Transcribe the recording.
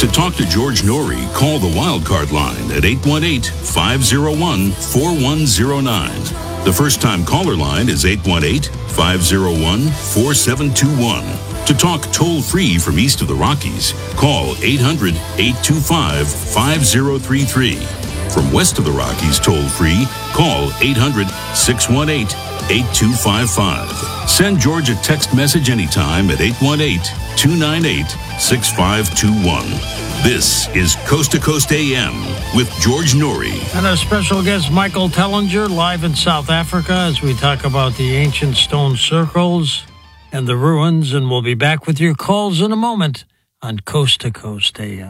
To talk to George Norrie, call the Wildcard line at 818-501-4109. The first-time caller line is 818-501-4721. To talk toll-free from east of the Rockies, call 800-825-5033. From west of the Rockies toll-free, call 800-618-8255. Send George a text message anytime at 818-298-6521. This is Coast to Coast AM with George Norrie. And our special guest, Michael Tellinger, live in South Africa as we talk about the ancient stone circles and the ruins. And we'll be back with your calls in a moment on Coast to Coast AM.